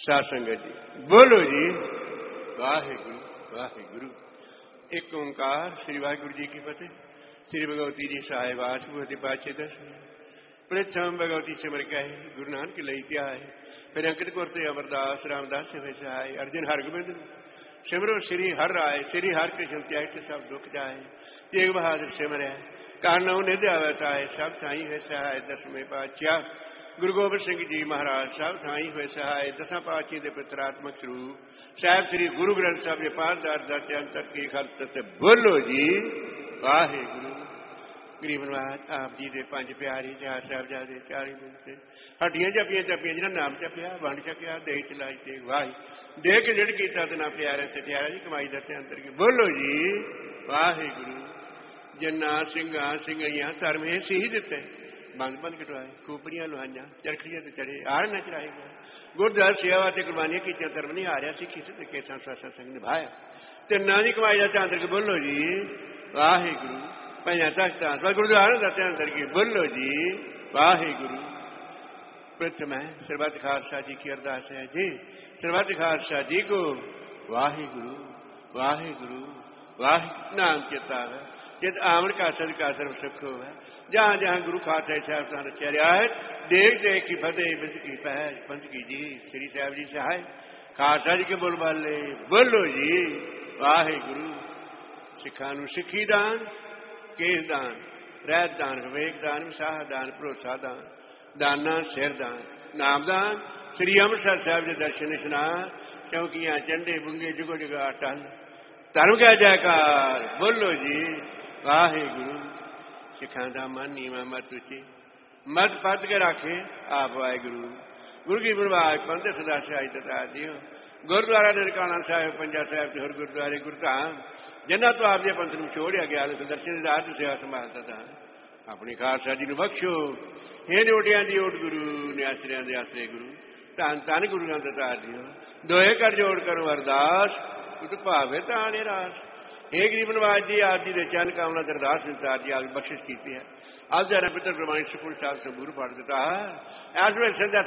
ਸਾਧ ਸੰਗਤ ਜੀ ਬੋਲੋ ਜੀ ਵਾਹਿਗੁਰੂ ਵਾਹਿਗੁਰੂ। ਇੱਕ ਓਂਕਾਰ ਸ੍ਰੀ ਵਾਹਿਗੁਰੂ ਜੀ ਕੀ ਫਤਿਹ। ਸ੍ਰੀ ਭਗਵਤੀ ਜੀ ਸਾਹਿਬ ਆਸ਼ਭੂਤੀ ਪਾਛੇ ਦਸਵੇਂ ਪ੍ਰਥਮ ਭਗਵਤੀ ਸਿਮਰ ਕਹੇ ਗੁਰੂ ਨਾਨਕ ਲਈ ਧਿਆਏ। ਫਿਰ ਅੰਕਿਤ ਗੁਰ ਤੇ ਅਮਰਦਾਸ ਰਾਮਦਾਸ ਹੋਏ ਸਹਾਏ। ਅਰਜਨ ਹਰਗੋਬਿੰਦ ਸਿਮਰੋ ਸ੍ਰੀ ਹਰਿ ਰਾਏ। ਸ੍ਰੀ ਹਰਿ ਕ੍ਰਿਸ਼ਨ ਤਿਆਗ ਸਭ ਦੁੱਖ ਜਾਏ। ਤੇਗ ਬਹਾਦਰ ਸਿਮਰੈ ਕਾਨਉ ਨਿਧ ਆਵੈ ਤਾਏ। ਸਭ ਸਾਈ ਹੋਏ ਸਹਾਏ। ਦਸਵੇਂ ਪਾਤਸ਼ਾਹ ਗੁਰੂ ਗੋਬਿੰਦ ਸਿੰਘ ਜੀ ਮਹਾਰਾਜ ਸਭ ਥਾਈ ਹੋਏ ਸਹਾਏ। ਦਸਾਂ ਪਾਤਸ਼ਾਹਾਂ ਦੇ ਪਿਤਰਾਤਮਕ ਸਰੂਪ ਸਾਹਿਬ ਸ੍ਰੀ ਗੁਰੂ ਗ੍ਰੰਥ ਸਾਹਿਬ ਦੇ ਪਾਠਦਾਰ ਦਾ ਤੇ ਅੰਤਰ ਕੀ ਖਾਲਸਾ ਤੇ ਬੋਲੋ ਜੀ ਵਾਹਿਗੁਰੂ। ਗਰੀਬ ਨਵਾਜ ਆਪ ਜੀ ਦੇ ਪੰਜ ਪਿਆਰੇ ਚਾਰ ਸਾਹਿਬਜ਼ਾਦੇ 40 ਮਿੰਟ ਹੱਡੀਆਂ ਜਪੀਆਂ ਜਪੀਆਂ ਜਿਹਨਾਂ ਨਾਮ ਜਪਿਆ ਵੰਡ ਛਕਿਆ ਦੇ ਚਲਾਈ ਤੇ ਵਾਹਿ ਦੇ ਕੇ ਜਿਹੜਾ ਕੀਤਾ ਤੇ ਨਾ ਪਿਆਰਿਆਂ ਤੇ ਪਿਆਰਾ ਜੀ ਕਮਾਈ ਦਾ ਤੇ ਅੰਤਰ ਕੀ ਬੋਲੋ ਜੀ ਵਾਹਿਗੁਰੂ। ਜਿੰਨਾ ਸਿੰਘਾਂ ਸਿੰਘੀਆਂ ਧਰਮੇ ਸੀ ਦਿੱਤੇ ਬੰਦ ਬੰਦ ਕਟਵਾਏ ਖੂਪਰੀਆਂ ਲੁਹਾਈਆਂ ਚਰਖੜੀਆਂ ਤੇ ਚੜੇ ਆੜ ਨਾ ਚੜਾਏ ਗੁਰਦੁਆਰਾ ਸੇਵਾ ਤੇ ਕੁਰਬਾਨੀਆਂ ਕੀਤੀਆਂ ਧਰਮ ਨਹੀਂ ਹਾਰਿਆ ਸਿੱਖੀ ਤੇ ਕੇਸਾਂ ਸਾਸਾ ਸਿੰਘ ਨਿਭਾਇਆ ਤੇ ਨਾ ਦੀ ਕਮਾਈ ਦਾ ਚਾਂਦਰ ਕੇ ਬੋਲੋ ਜੀ ਵਾਹਿਗੁਰੂ। ਪੰਜਾਂ ਤਖਤਾਂ ਸਤਿ ਗੁਰਦੁਆਰਾ ਦਾ ਧਿਆਨ ਕਰਕੇ ਬੋਲੋ ਜੀ ਵਾਹਿਗੁਰੂ। ਪ੍ਰਥਮ ਹੈ ਸਰਬੱਤ ਖਾਲਸਾ ਜੀ ਕੀ ਅਰਦਾਸ ਹੈ ਜੀ ਸਰਬੱਤ ਖਾਲਸਾ ਜੀ ਕੋ ਵਾਹਿਗੁਰੂ ਵਾਹਿਗੁਰੂ ਵਾਹਿਗੁਰੂ ਨਾਮ ਚੇਤਾ ਹੈ ਜਿਤ ਆਮਣ ਕਾ ਸਦਕਾ ਸਰਬ ਸੁਖ ਹੋਵੇ। ਜਹਾਂ ਜਹਾਂ ਗੁਰੂ ਖਾਲਸਾ ਸਾਹਿਬ ਤਾਂ ਰਚਿਆ ਰਿਹਾ ਹੈ ਦੇਖ ਦੇਖ ਕੀ ਫਤਿਹ ਬਿੰਦ ਕੀ ਪਹਿ ਪੰਥ ਕੀ ਜੀ ਸ੍ਰੀ ਸਾਹਿਬ ਜੀ ਸਹਾय ਖਾਲਸਾ ਜੀ ਕੇ ਬੋਲ ਬਾਲੇ ਬੋਲੋ ਜੀ ਵਾਹਿਗੁਰੂ। ਸਿੱਖਾਂ ਨੂੰ ਸਿੱਖੀ ਦਾਨ ਕੇਸ ਦਾਨ ਰਹਿਤ ਦਾਨ ਵਿਵੇਕ ਦਾਨ ਵਿਸਾਹ ਦਾਨ ਭਰੋਸਾ ਦਾਨ ਦਾਨਾ ਸਿਰ ਦਾਨ ਨਾਮਦਾਨ ਸ੍ਰੀ ਅੰਮ੍ਰਿਤਸਰ ਸਾਹਿਬ ਦੇ ਦਰਸ਼ਨ ਇਸ਼ਨਾਨ ਚੌਕੀਆਂ ਝੰਡੇ ਬੁੰਗੇ ਜੁਗੋ ਜਗਾ ਟਲ ਧਰਮ ਕਾ ਜੈਕਾਰ ਬੋਲੋ ਜੀ ਵਾਹਿਗੁਰੂ। ਸਿੱਖਾਂ ਦਾ ਮਨ ਨੀਵਾਂ ਮਤ ਉੱਚੀ ਮਤ ਪੱਦ ਕੇ ਰੱਖੇ ਆਪ ਵਾਹਿਗੁਰੂ। ਗੁਰੂ ਕੀ ਪ੍ਰਵਾਜ ਪੰਥ ਸਦਾ ਸਿਆਈ ਤਤਾ ਦਿਓ ਗੁਰਦੁਆਰਾ ਨਨਕਾਣਾ ਸਾਹਿਬ ਪੰਜਾ ਸਾਹਿਬ ਤੇ ਹੋਰ ਗੁਰਦੁਆਰੇ ਗੁਰਧਾਮ ਜਿਨ੍ਹਾਂ ਤੋਂ ਆਪ ਦੇ ਪੰਥ ਨੂੰ ਛੋੜਿਆ ਗਿਆ ਦਰਸ਼ਨ ਦਾਤ ਸੇਵਾ ਸੰਭਾਲਦਾ ਤਾਂ ਆਪਣੀ ਖਾਲਸਾ ਜੀ ਨੂੰ ਬਖਸ਼ੋ। ਹੇ ਨੋਟਿਆਂ ਦੀ ਓਟ ਗੁਰੂ ਨੇ ਆਸਰਿਆਂ ਦੇ ਆਸਰੇ ਗੁਰੂ ਧੰਨ ਧੰਨ ਗੁਰੂ ਗ੍ਰੰਥ ਸਾਹਿਬ ਦਿਓ ਦੋਏ ਕਰ ਜੋੜ ਕਰੋ ਅਰਦਾਸ ਉਤ ਭਾਵੇ ਤਾਂ ਨਿਰਾਸ਼। ਹੇ ਗਰੀਬ ਨਵਾਜ ਜੀ ਆਪ ਜੀ ਦੇ ਚਰਨ ਕਮਲਾਂ ਤੇ ਅਰਦਾਸ ਵਿਚਾਰ ਜੀ ਆਪ ਬਖਸ਼ਿਸ਼ ਕੀਤੀ ਹੈ। ਆਪ ਜਰਾ ਪਿੱਤਰ ਪ੍ਰਮਾਣਿਕ ਸਕੂਲ ਸਾਹਿਬ ਸੰਬੂਰ ਪੜ ਦਿੱਤਾ ਐਸ ਵੇਲੇ